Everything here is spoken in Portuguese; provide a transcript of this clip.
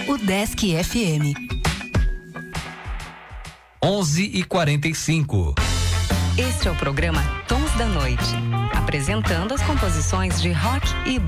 O Desk FM. 11h45. Este é o programa Tons da Noite, apresentando as composições de rock e